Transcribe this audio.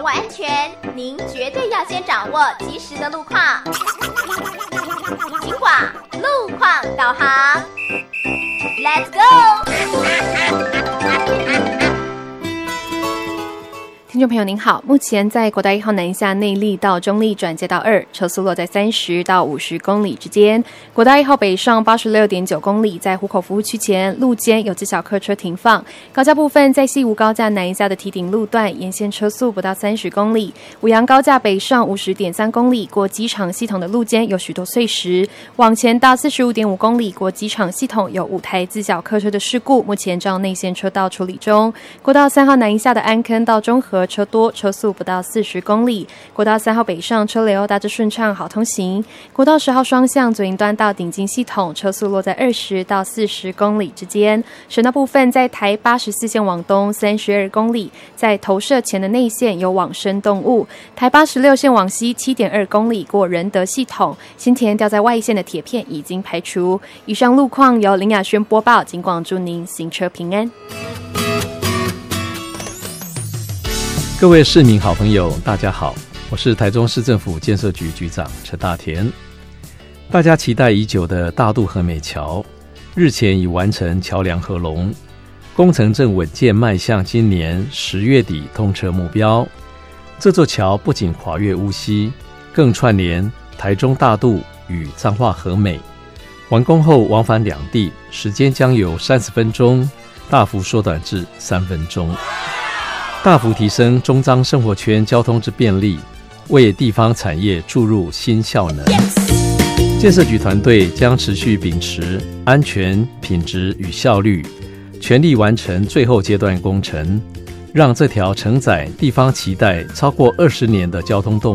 握安全，您绝对要先掌握及时的路况。警广路况导航 ，Let's go！ 听众朋友您好，目前在国道1号南下内壢到中壢转接道2，车速落在30到50公里之间。国道1号北上86.9公里，在湖口服务区前路肩有自小客车停放。高架部分在西吴高架南下的堤顶路段，沿线车速不到30公里。五杨高架北上50.3公里，过机场系统的路肩有许多碎石。往前到45.5公里，过机场系统有5台自小客车的事故，目前照内线车道处理中。国道3号南下的安坑到中和车多，车速不到40公里。国道3号北上车流大致顺畅，好通行。国道10号双向左营端到顶金系统，车速落在20到40公里之间。省道部分在台84线往东32公里，在投射前的内线有往生动物。台86线往西7.2公里，过仁德系统。新田掉在外线的铁片已经排除。以上路况由林雅轩播报，警广祝您行车平安。 各位市民好朋友大家好，我是台中市政府建设局局长陈大田。大家期待已久的大渡和美桥日前已完成桥梁合龙，工程正稳健迈向今年10月底通车目标。这座桥不仅跨越乌溪，更串联台中大渡与彰化和美，完工后往返两地时间将由30分钟大幅缩短至3分钟，大幅提升中彰生活圈交通之便利，为地方产业注入新效能。建设局团队将持续秉持安全、品质与效率，全力完成最后阶段工程，让这条承载地方期待超过20年的交通动